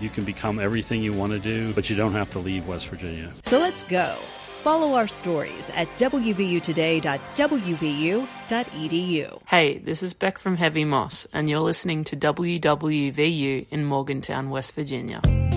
You can become everything you want to do, but you don't have to leave West Virginia. So let's go. Follow our stories at wvutoday.wvu.edu. Hey, this is Beck from Heavy Moss, and you're listening to WWVU in Morgantown, West Virginia.